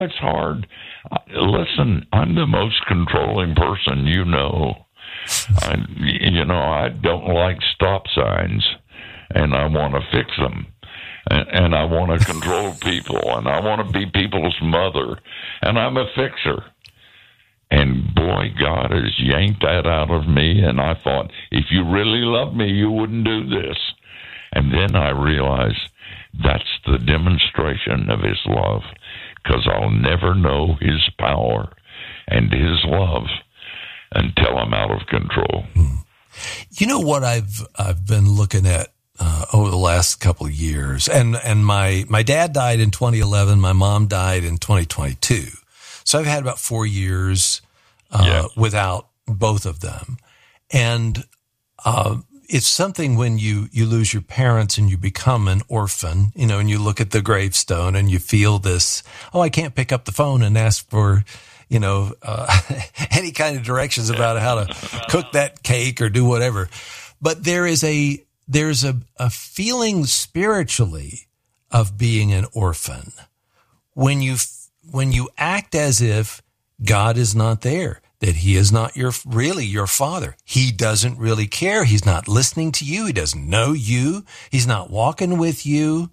it's hard. Listen, I'm the most controlling person you know. I don't like stop signs, and I want to fix them. And I want to control people, and I want to be people's mother, and I'm a fixer. And boy, God has yanked that out of me, and I thought, if you really love me, you wouldn't do this. And then I realized that's the demonstration of his love, because I'll never know his power and his love until I'm out of control. You know what I've been looking at over the last couple of years, and my dad died in 2011, my mom died in 2022, so I've had about 4 years without both of them, and it's something when you lose your parents and you become an orphan, and you look at the gravestone and you feel this, I can't pick up the phone and ask for any kind of directions about how to cook that cake or do whatever. But there's a feeling spiritually of being an orphan when you act as if God is not there, that he is not really your father. He doesn't really care. He's not listening to you. He doesn't know you. He's not walking with you.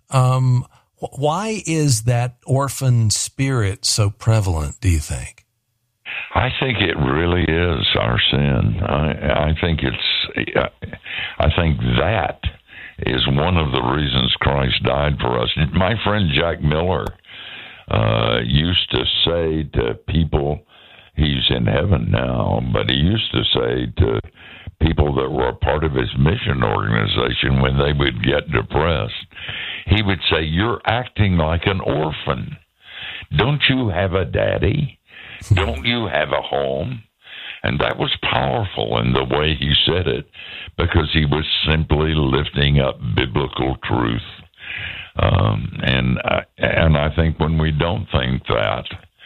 Why is that orphan spirit so prevalent, do you think? I think it really is our sin. I think that is one of the reasons Christ died for us. My friend Jack Miller used to say to people, he's in heaven now, but he used to say to people that were a part of his mission organization when they would get depressed, he would say, you're acting like an orphan. Don't you have a daddy? Don't you have a home? And that was powerful in the way he said it, because he was simply lifting up biblical truth. And I think when we don't think that,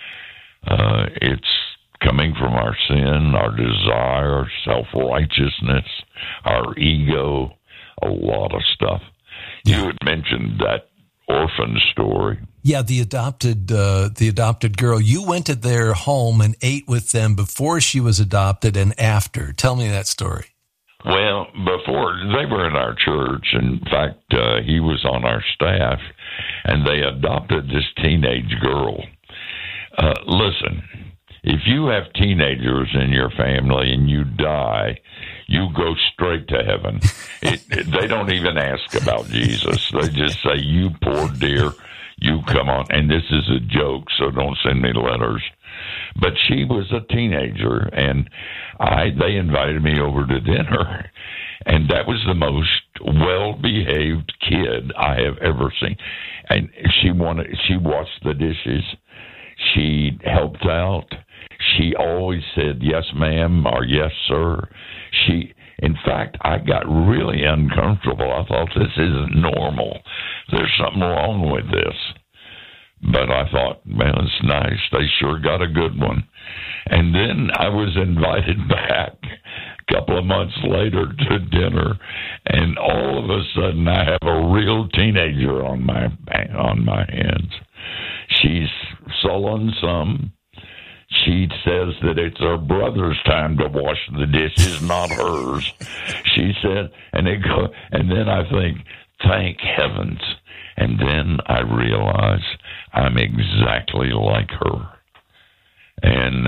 it's coming from our sin, our desire, self-righteousness, our ego, a lot of stuff. You had mentioned that orphan story. Yeah, the adopted girl. You went to their home and ate with them before she was adopted and after. Tell me that story. Well, before, they were in our church. In fact, he was on our staff, and they adopted this teenage girl. Listen, if you have teenagers in your family and you die, you go straight to heaven. They don't even ask about Jesus. They just say, you poor dear, you come on. And this is a joke, so don't send me letters. But she was a teenager, and they invited me over to dinner. And that was the most well-behaved kid I have ever seen. And she washed the dishes. She helped out. She always said, yes, ma'am, or yes, sir. In fact, I got really uncomfortable. I thought, this isn't normal. There's something wrong with this. But I thought, man, it's nice. They sure got a good one. And then I was invited back a couple of months later to dinner, and all of a sudden I have a real teenager on my hands. She's sullen some. She says that it's her brother's time to wash the dishes, not hers. She said, and then I think, thank heavens. And then I realize I'm exactly like her. And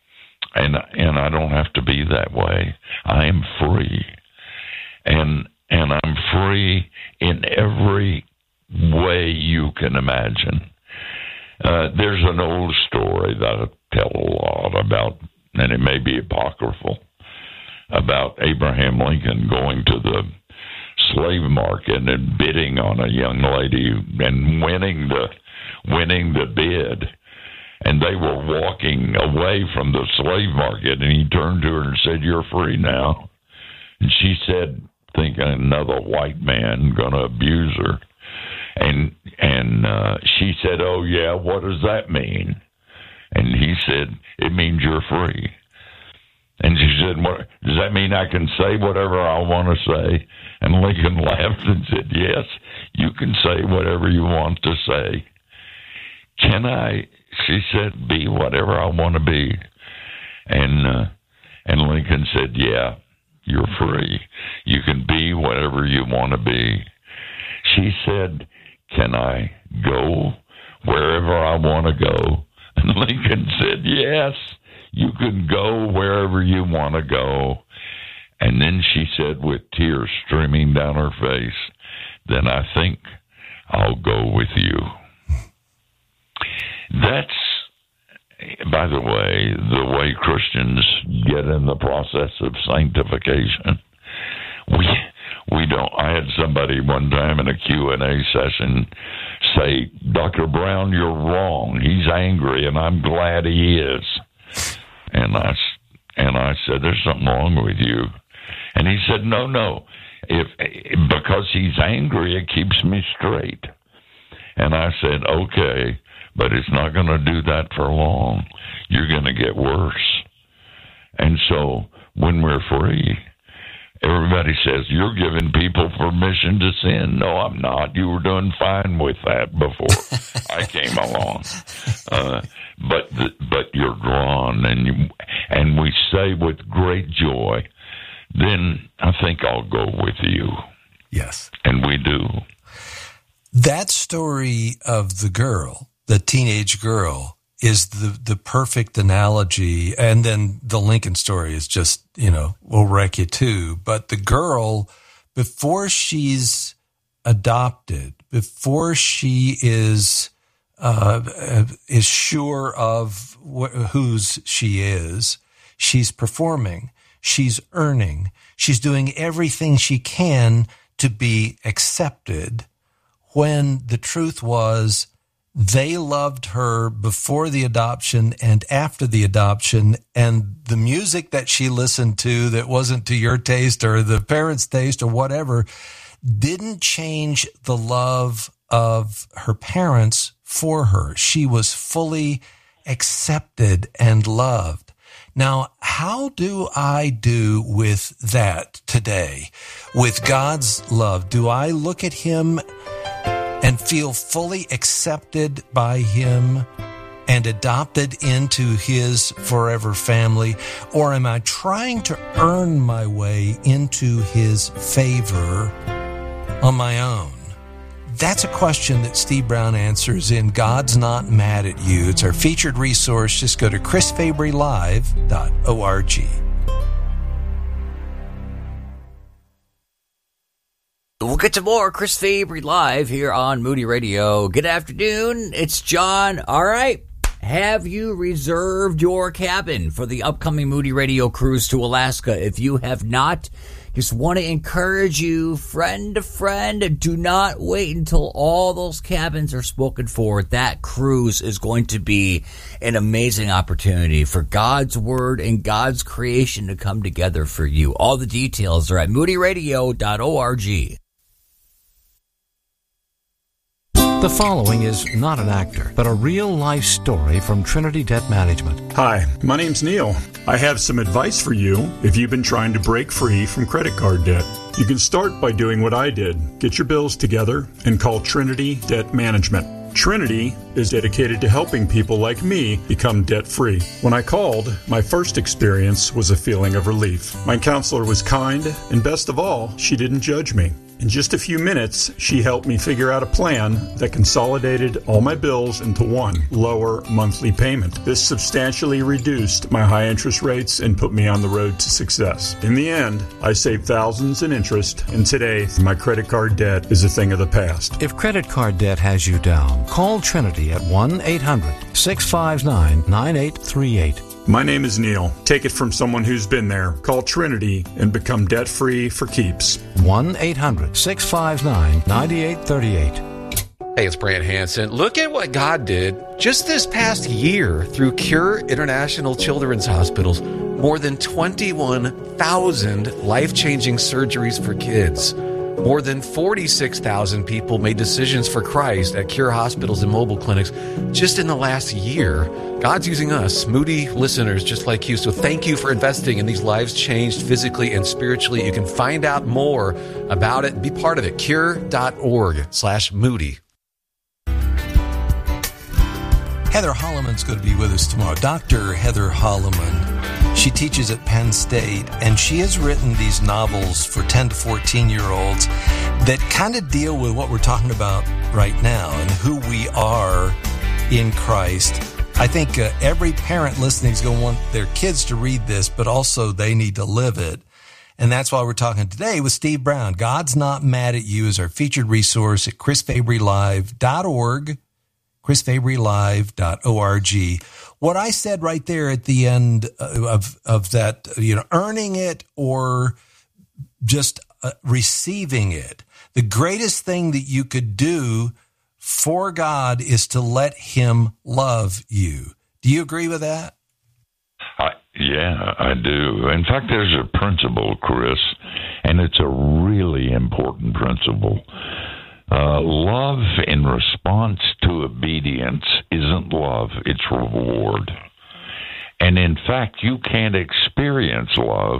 I don't have to be that way. I am free. And I'm free in every way you can imagine. There's an old story that I tell a lot about, and it may be apocryphal, about Abraham Lincoln going to the slave market and bidding on a young lady and winning the bid. And they were walking away from the slave market, and he turned to her and said, "You're free now." And she said, thinking another white man going to abuse her. And she said, "Oh, yeah, what does that mean?" And he said, "It means you're free." And she said, "What does that mean? I can say whatever I want to say?" And Lincoln laughed and said, "Yes, you can say whatever you want to say." Can I she said, be whatever I want to be. And Lincoln said, yeah, you're free. You can be whatever you want to be. She said, can I go wherever I want to go? And Lincoln said, yes, you can go wherever you want to go. And then she said, with tears streaming down her face, then I think I'll go with you. That's, by the way Christians get in the process of sanctification. We don't. I had somebody one time in a Q&A session say, Dr. Brown, you're wrong. He's angry, and I'm glad he is. And I said, there's something wrong with you. And he said, no. Because he's angry, it keeps me straight. And I said, okay, but it's not going to do that for long. You're going to get worse. And so when we're free, everybody says, you're giving people permission to sin. No, I'm not. You were doing fine with that before I came along. But you're drawn, and we say with great joy, then I think I'll go with you. Yes. And we do. That story of the girl, the teenage girl, is the perfect analogy. And then the Lincoln story is just, will wreck you too. But the girl, before she's adopted, before she is sure of whose she is, she's performing, she's earning, she's doing everything she can to be accepted, when the truth was they loved her before the adoption and after the adoption, and the music that she listened to that wasn't to your taste or the parents' taste or whatever didn't change the love of her parents for her. She was fully accepted and loved. Now, how do I do with that today? With God's love, do I look at him and feel fully accepted by him and adopted into his forever family? Or am I trying to earn my way into his favor on my own? That's a question that Steve Brown answers in God's Not Mad at You. It's our featured resource. Just go to chrisfabrylive.org. We'll get to more Chris Fabry Live here on Moody Radio. Good afternoon. It's John. All right. Have you reserved your cabin for the upcoming Moody Radio cruise to Alaska? If you have not, just want to encourage you, friend to friend, do not wait until all those cabins are spoken for. That cruise is going to be an amazing opportunity for God's Word and God's creation to come together for you. All the details are at moodyradio.org. The following is not an actor, but a real-life story from Trinity Debt Management. Hi, my name's Neil. I have some advice for you if you've been trying to break free from credit card debt. You can start by doing what I did. Get your bills together and call Trinity Debt Management. Trinity is dedicated to helping people like me become debt-free. When I called, my first experience was a feeling of relief. My counselor was kind, and best of all, she didn't judge me. In just a few minutes, she helped me figure out a plan that consolidated all my bills into one lower monthly payment. This substantially reduced my high interest rates and put me on the road to success. In the end, I saved thousands in interest, and today, my credit card debt is a thing of the past. If credit card debt has you down, call Trinity at 1-800-659-9838. My name is Neil. Take it from someone who's been there. Call Trinity and become debt-free for keeps. 1-800-659-9838. Hey, it's Brant Hansen. Look at what God did just this past year through Cure International Children's Hospitals. More than 21,000 life-changing surgeries for kids. More than 46,000 people made decisions for Christ at Cure hospitals and mobile clinics just in the last year. God's using us, Moody listeners just like you. So thank you for investing in these lives changed physically and spiritually. You can find out more about it and be part of it. Cure.org/Moody. Heather Holloman's going to be with us tomorrow. Dr. Heather Holloman, she teaches at Penn State, and she has written these novels for 10 to 14-year-olds that kind of deal with what we're talking about right now and who we are in Christ. I think every parent listening is going to want their kids to read this, but also they need to live it. And that's why we're talking today with Steve Brown. God's Not Mad at You is our featured resource at chrisfabrylive.org, chrisfabrylive.org. What I said right there at the end of that, earning it or just receiving it, the greatest thing that you could do for God is to let him love you. Do you agree with that? Yeah, I do. In fact, there's a principle, Chris, and it's a really important principle. Love in response to obedience isn't love, it's reward. And in fact, you can't experience love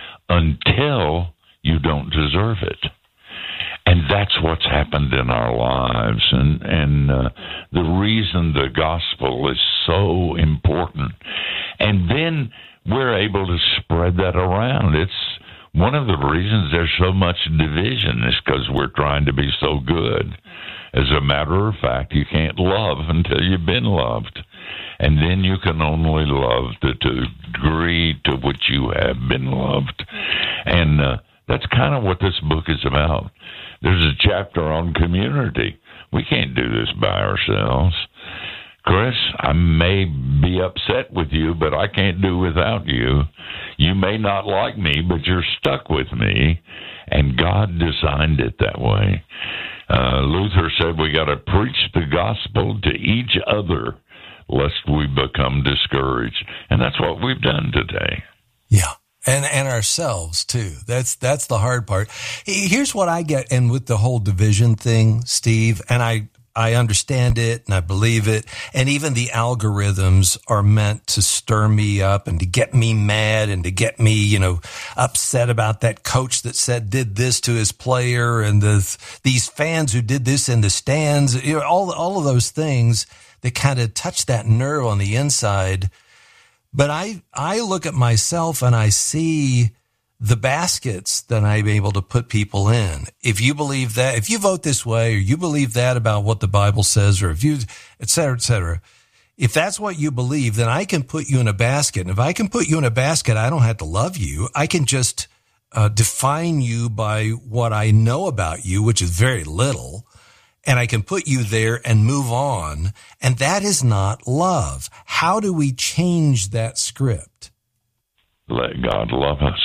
until you don't deserve it. And that's what's happened in our lives. And the reason the gospel is so important. And then we're able to spread that around. It's one of the reasons there's so much division is because we're trying to be so good. As a matter of fact, you can't love until you've been loved. And then you can only love to the degree to which you have been loved. And that's kind of what this book is about. There's a chapter on community. We can't do this by ourselves. Chris, I may be upset with you, but I can't do without you. You may not like me, but you're stuck with me, and God designed it that way. Luther said we got to preach the gospel to each other, lest we become discouraged. And that's what we've done today. Yeah. And ourselves too. That's the hard part. Here's what I get, and with the whole division thing, Steve, and I understand it and I believe it. And even the algorithms are meant to stir me up and to get me mad and to get me, upset about that coach that did this to his player and these fans who did this in the stands, all of those things that kind of touch that nerve on the inside. But I look at myself and I see the baskets that I'm able to put people in. If you believe that, if you vote this way, or you believe that about what the Bible says, or if you, et cetera, if that's what you believe, then I can put you in a basket. And if I can put you in a basket, I don't have to love you. I can just define you by what I know about you, which is very little. And I can put you there and move on. And that is not love. How do we change that script? Let God love us.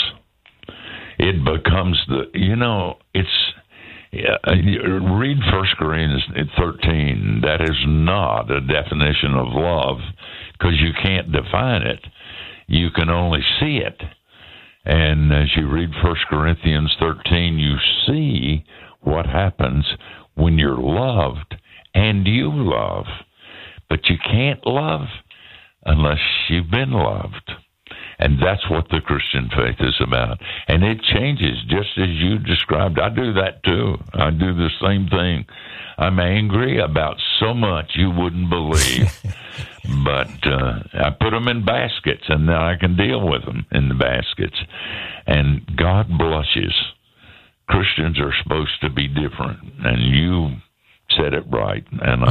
It becomes read 1 Corinthians 13. That is not a definition of love because you can't define it. You can only see it. And as you read 1 Corinthians 13, you see what happens when you're loved and you love. But you can't love unless you've been loved. And that's what the Christian faith is about. And it changes just as you described. I do that too. I do the same thing. I'm angry about so much you wouldn't believe. But I put them in baskets, and then I can deal with them in the baskets. And God blushes. Christians are supposed to be different, and you said it right, and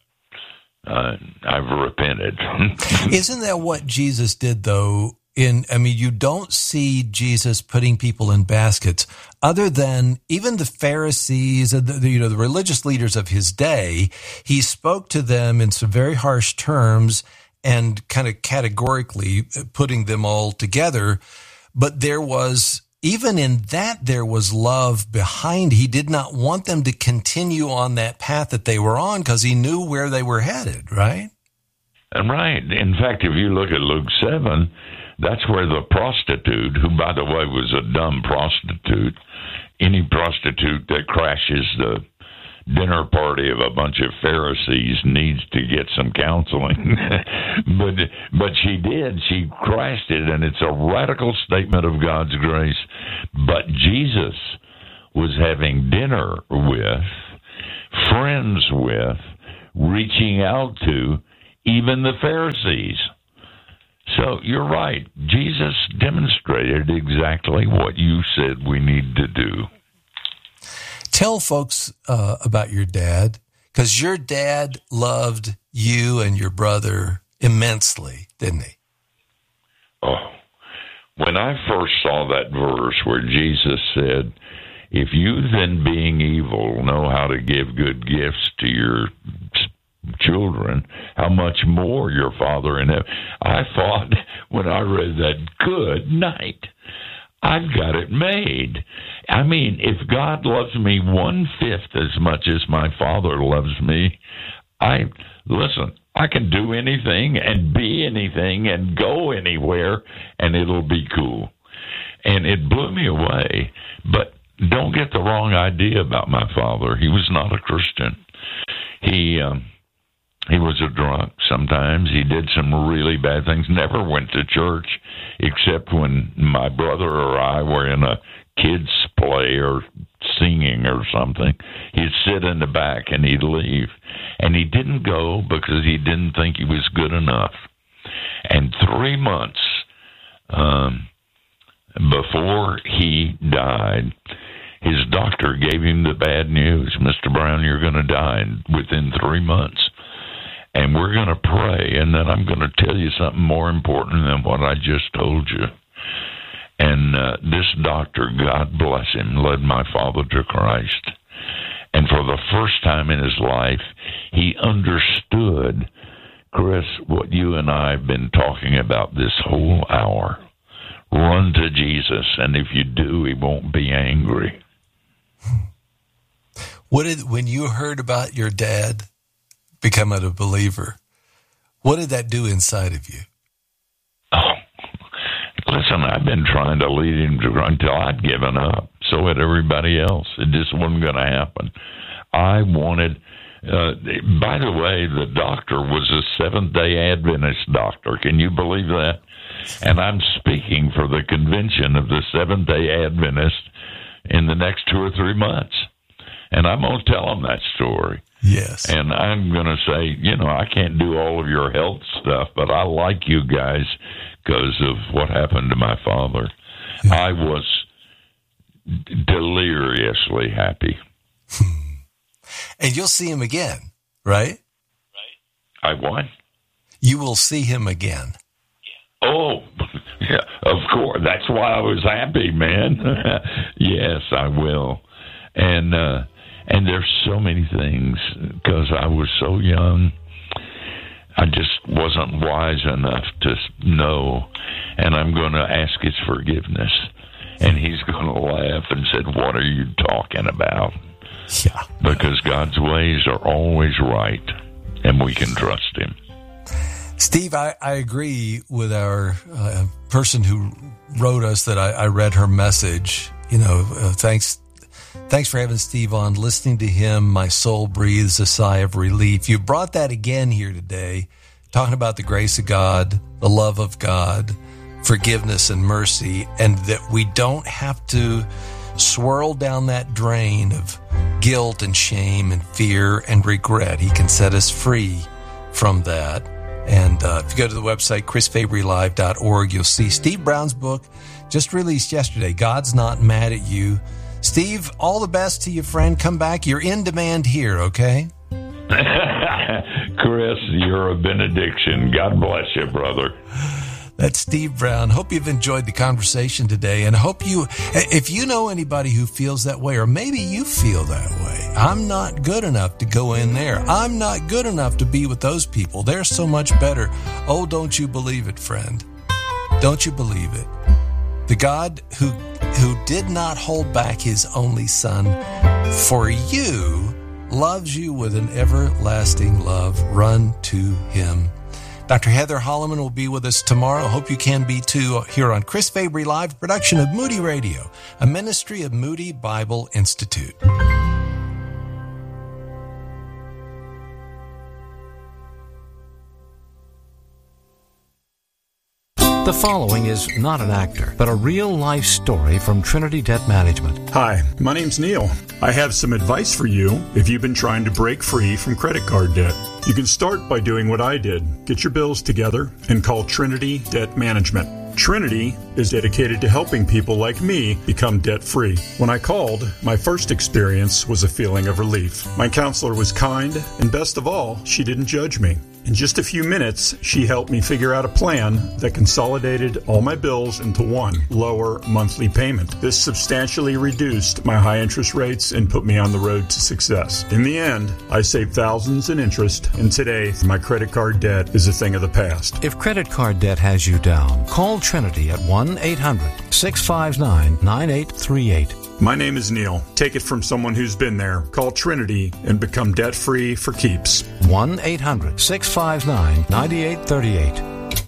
I've repented. Isn't that what Jesus did, though? You don't see Jesus putting people in baskets, other than even the Pharisees, the religious leaders of his day. He spoke to them in some very harsh terms and kind of categorically putting them all together. But there was, even in that, there was love behind. He did not want them to continue on that path that they were on because he knew where they were headed, right? Right. In fact, if you look at Luke 7, that's where the prostitute, who, by the way, was a dumb prostitute, any prostitute that crashes the dinner party of a bunch of Pharisees needs to get some counseling. but she did. She crashed it, and it's a radical statement of God's grace. But Jesus was having dinner with, friends with, reaching out to even the Pharisees. So you're right. Jesus demonstrated exactly what you said we need to do. Tell folks about your dad, because your dad loved you and your brother immensely, didn't he? Oh, when I first saw that verse where Jesus said, if you then being evil know how to give good gifts to your children, how much more your Father in heaven. I thought when I read that, good night, I've got it made. I mean, if God loves me 1/5 as much as my Father loves me, I can do anything and be anything and go anywhere, and it'll be cool. And it blew me away. But don't get the wrong idea about my father. He was not a Christian. He was a drunk sometimes. He did some really bad things. Never went to church except when my brother or I were in a kids' play or singing or something. He'd sit in the back and he'd leave. And he didn't go because he didn't think he was good enough. And 3 months before he died, his doctor gave him the bad news. Mr. Brown, you're going to die within 3 months. And we're going to pray, and then I'm going to tell you something more important than what I just told you. And this doctor, God bless him, led my father to Christ. And for the first time in his life, he understood, Chris, what you and I have been talking about this whole hour. Run to Jesus, and if you do, he won't be angry. When you heard about your dad becoming a believer, what did that do inside of you? Oh, listen, I've been trying to lead him to until I'd given up. So had everybody else. It just wasn't going to happen. I wanted, by the way, the doctor was a Seventh-day Adventist doctor. Can you believe that? And I'm speaking for the convention of the Seventh-day Adventist in the next 2 or 3 months. And I'm going to tell them that story. Yes. And I'm going to say, I can't do all of your health stuff, but I like you guys because of what happened to my father. Yeah. I was deliriously happy. And you'll see him again, right? I what? You will see him again. Oh, yeah, of course. That's why I was happy, man. Yes, I will. And there's so many things, because I was so young, I just wasn't wise enough to know, and I'm going to ask his forgiveness. And he's going to laugh and said, what are you talking about? Yeah. Because God's ways are always right, and we can trust him. Steve, I agree with our person who wrote us that I read her message. Thanks for having Steve on. Listening to him, my soul breathes a sigh of relief. You brought that again here today, talking about the grace of God, the love of God, forgiveness and mercy, and that we don't have to swirl down that drain of guilt and shame and fear and regret. He can set us free from that. And if you go to the website, chrisfabrylive.org, you'll see Steve Brown's book, just released yesterday, God's Not Mad at You. Steve, all the best to you, friend. Come back. You're in demand here, okay? Chris, you're a benediction. God bless you, brother. That's Steve Brown. Hope you've enjoyed the conversation today, and hope if you know anybody who feels that way, or maybe you feel that way, I'm not good enough to go in there. I'm not good enough to be with those people. They're so much better. Oh, don't you believe it, friend? Don't you believe it? The God who did not hold back his only son for you loves you with an everlasting love. Run to him. Dr. Heather Holleman will be with us tomorrow. Hope you can be too, here on Chris Fabry Live, production of Moody Radio, a ministry of Moody Bible Institute. The following is not an actor, but a real-life story from Trinity Debt Management. Hi, my name's Neil. I have some advice for you if you've been trying to break free from credit card debt. You can start by doing what I did. Get your bills together and call Trinity Debt Management. Trinity is dedicated to helping people like me become debt-free. When I called, my first experience was a feeling of relief. My counselor was kind, and best of all, she didn't judge me. In just a few minutes, she helped me figure out a plan that consolidated all my bills into one lower monthly payment. This substantially reduced my high interest rates and put me on the road to success. In the end, I saved thousands in interest, and today, my credit card debt is a thing of the past. If credit card debt has you down, call Trinity at 1-800-659-9838. My name is Neil. Take it from someone who's been there. Call Trinity and become debt-free for keeps. 1-800-659-9838.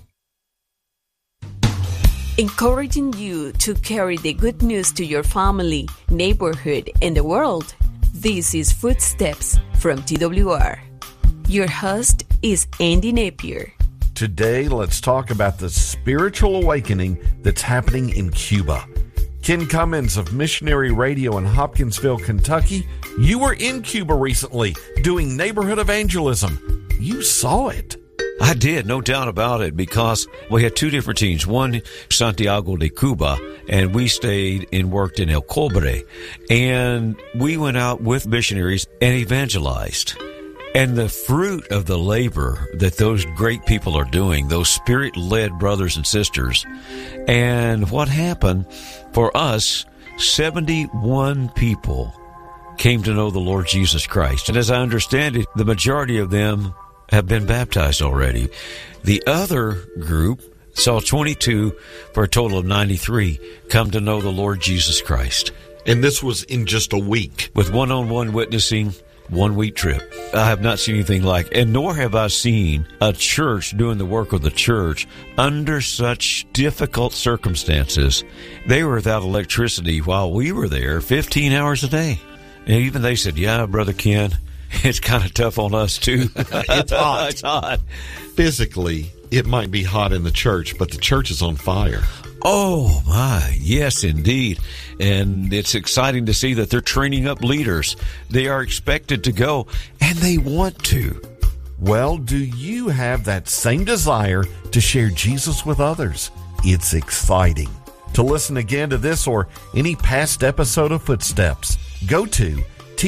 Encouraging you to carry the good news to your family, neighborhood, and the world. This is Footsteps from TWR. Your host is Andy Napier. Today, let's talk about the spiritual awakening that's happening in Cuba. Ken Cummins of Missionary Radio in Hopkinsville, Kentucky. You were in Cuba recently doing neighborhood evangelism. You saw it. I did, no doubt about it, because we had two different teams. One, Santiago de Cuba, and we stayed and worked in El Cobre. And we went out with missionaries and evangelized. And the fruit of the labor that those great people are doing, those spirit-led brothers and sisters. And what happened for us, 71 people came to know the Lord Jesus Christ. And as I understand it, the majority of them have been baptized already. The other group saw 22 for a total of 93 come to know the Lord Jesus Christ. And this was in just a week. With one-on-one witnessing, 1 week trip. I have not seen anything like, and nor have I seen a church doing the work of the church under such difficult circumstances. They were without electricity while we were there 15 hours a day. And even they said, yeah, Brother Ken, it's kind of tough on us too. It's hot. It's hot. Physically, it might be hot in the church, but the church is on fire. Oh, my. Yes, indeed. And it's exciting to see that they're training up leaders. They are expected to go, and they want to. Well, do you have that same desire to share Jesus with others? It's exciting. To listen again to this or any past episode of Footsteps, go to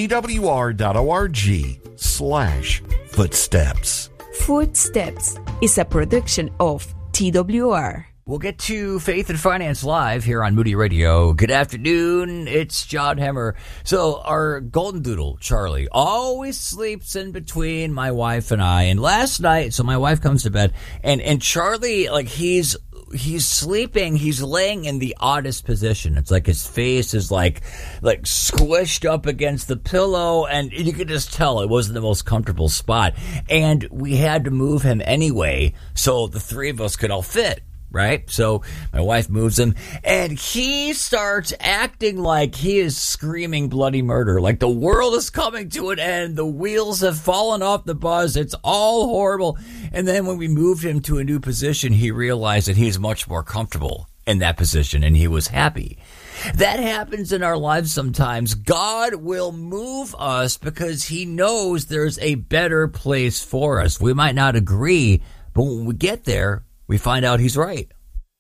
twr.org/footsteps. Footsteps is a production of TWR. We'll get to Faith and Finance Live here on Moody Radio. Good afternoon. It's John Hemmer. So our golden doodle, Charlie, always sleeps in between my wife and I. And last night, so my wife comes to bed, and Charlie, like he's sleeping, he's laying in the oddest position. It's like his face is like squished up against the pillow, and you could just tell it wasn't the most comfortable spot. And we had to move him anyway so the three of us could all fit. Right? So my wife moves him, and he starts acting like he is screaming bloody murder, like the world is coming to an end, the wheels have fallen off the bus, it's all horrible. And then when we moved him to a new position, he realized that he's much more comfortable in that position, and he was happy. That happens in our lives sometimes. God will move us because he knows there's a better place for us. We might not agree, but when we get there, we find out he's right.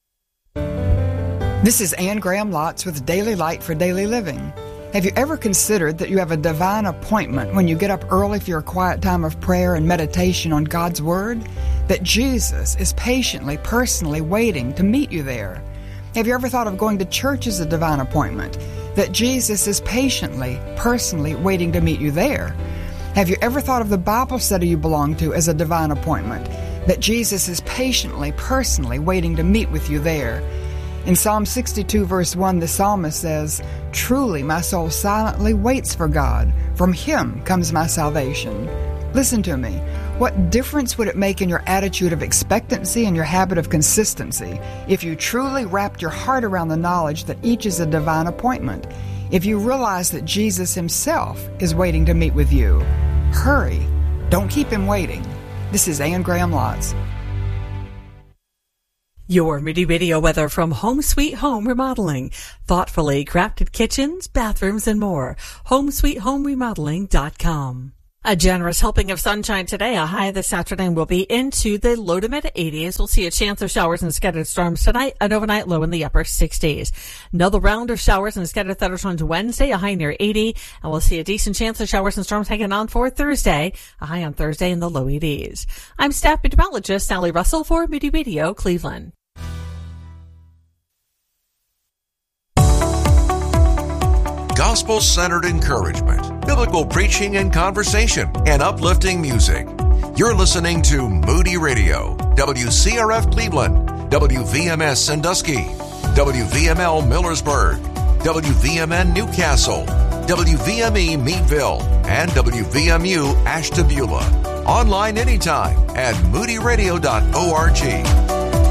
This is Ann Graham Lotz with Daily Light for Daily Living. Have you ever considered that you have a divine appointment when you get up early for your quiet time of prayer and meditation on God's Word? That Jesus is patiently, personally waiting to meet you there. Have you ever thought of going to church as a divine appointment? That Jesus is patiently, personally waiting to meet you there. Have you ever thought of the Bible study you belong to as a divine appointment? That Jesus is patiently, personally waiting to meet with you there. In Psalm 62, verse 1, the psalmist says, "Truly my soul silently waits for God. From Him comes my salvation." Listen to me. What difference would it make in your attitude of expectancy and your habit of consistency if you truly wrapped your heart around the knowledge that each is a divine appointment? If you realize that Jesus Himself is waiting to meet with you? Hurry. Don't keep Him waiting. This is Ann Graham Lotz. Your Moody Radio weather from Home Sweet Home Remodeling. Thoughtfully crafted kitchens, bathrooms, and more. HomeSweetHomeRemodeling.com. A generous helping of sunshine today. A high this afternoon will be into the low to mid 80s. We'll see a chance of showers and scattered storms tonight, an overnight low in the upper 60s. Another round of showers and scattered thunderstorms Wednesday, a high near 80. And we'll see a decent chance of showers and storms hanging on for Thursday, a high on Thursday in the low 80s. I'm staff meteorologist Sally Russell for Moody Radio, Cleveland. Gospel-centered encouragement, biblical preaching and conversation, and uplifting music. You're listening to Moody Radio, WCRF Cleveland, WVMS Sandusky, WVML Millersburg, WVMN Newcastle, WVME Meadville, and WVMU Ashtabula. Online anytime at moodyradio.org.